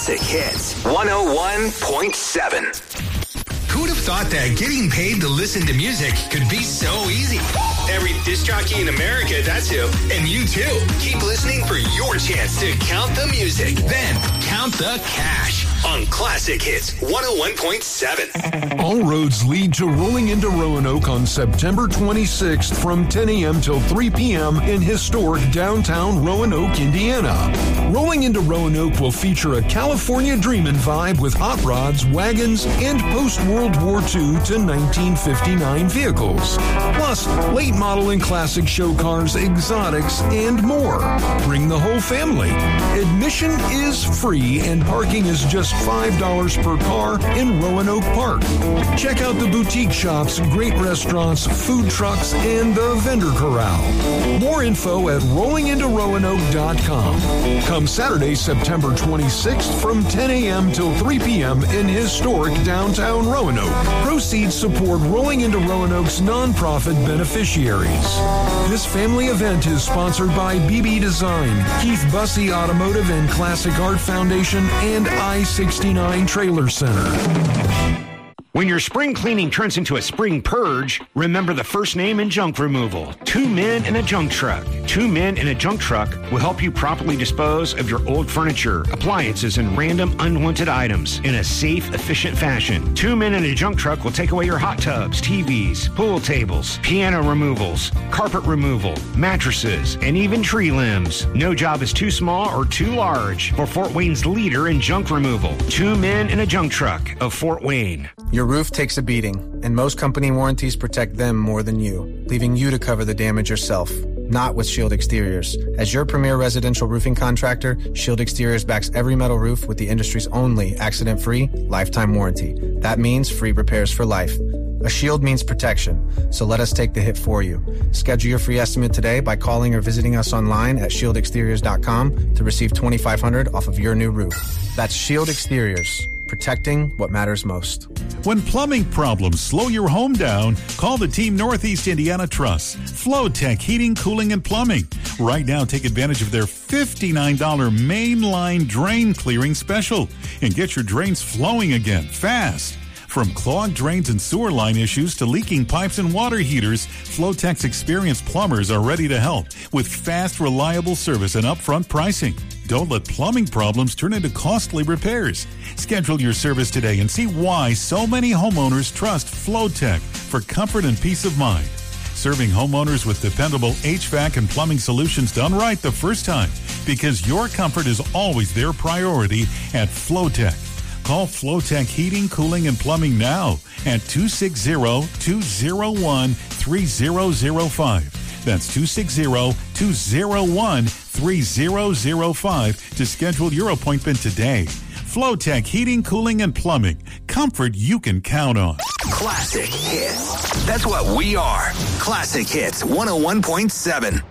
Classic Hits 101.7. Who'd have thought that getting paid to listen to music could be so easy? Every disc jockey in America, that's who. And you too. Keep listening for your chance to count the music. Then count the cash on Classic Hits 101.7. All roads lead to Rolling into Roanoke on September 26th from 10 a.m. till 3 p.m. in historic downtown Roanoke, Indiana. Rolling into Roanoke will feature a California dreamin' vibe with hot rods, wagons, and post-World War II to 1959 vehicles. Plus, late model and classic show cars, exotics, and more. Bring the whole family. Admission is free and parking is just $5 per car in Roanoke Park. Check out the boutique shops, great restaurants, food trucks, and the vendor corral. More info at rollingintoroanoke.com. Come Saturday, September 26th from 10 a.m. till 3 p.m. in historic downtown Roanoke. Proceeds support Rolling into Roanoke's nonprofit beneficiaries. This family event is sponsored by BB Design, Keith Bussey Automotive and Classic Art Foundation, and I-69 Trailer Center. When your spring cleaning turns into a spring purge, remember the first name in junk removal. 2 Men in a Junk Truck. 2 Men in a Junk Truck will help you properly dispose of your old furniture, appliances, and random unwanted items in a safe, efficient fashion. 2 Men in a Junk Truck will take away your hot tubs, TVs, pool tables, piano removals, carpet removal, mattresses, and even tree limbs. No job is too small or too large for Fort Wayne's leader in junk removal. 2 Men in a Junk Truck of Fort Wayne. Your roof takes a beating, and most company warranties protect them more than you, leaving you to cover the damage yourself. Not with Shield Exteriors. As your premier residential roofing contractor, Shield Exteriors backs every metal roof with the industry's only accident-free lifetime warranty. That means free repairs for life. A shield means protection, so let us take the hit for you. Schedule your free estimate today by calling or visiting us online at shieldexteriors.com to receive $2,500 off of your new roof. That's Shield Exteriors, protecting what matters most. When plumbing problems slow your home down, call the Team Northeast Indiana Truss. Flowtech Heating, Cooling, and Plumbing. Right now, take advantage of their $59 mainline drain clearing special and get your drains flowing again fast. From clogged drains and sewer line issues to leaking pipes and water heaters, Flowtech's experienced plumbers are ready to help with fast, reliable service and upfront pricing. Don't let plumbing problems turn into costly repairs. Schedule your service today and see why so many homeowners trust Flowtech for comfort and peace of mind. Serving homeowners with dependable HVAC and plumbing solutions done right the first time, because your comfort is always their priority at Flowtech. Call Flowtech Heating, Cooling, and Plumbing now at 260-201-3005. That's 260-201-3005 to schedule your appointment today. Flowtech Heating, Cooling, and Plumbing. Comfort you can count on. Classic Hits. That's what we are. Classic Hits 101.7.